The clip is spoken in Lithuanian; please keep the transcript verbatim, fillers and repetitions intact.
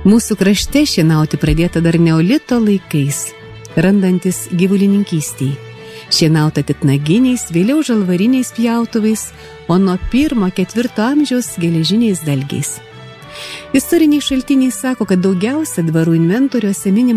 Mūsų krašte šienauti pradėta dar neolito laikais, randantis gyvulininkystėj. Šienauta titnaginiais, vėliau žalvariniais pjautuvais, o nuo pirmo ketvirto amžiaus geležiniais dalgiais. Istoriniai šaltiniai sako, kad daugiausia dvarų inventoriuose minima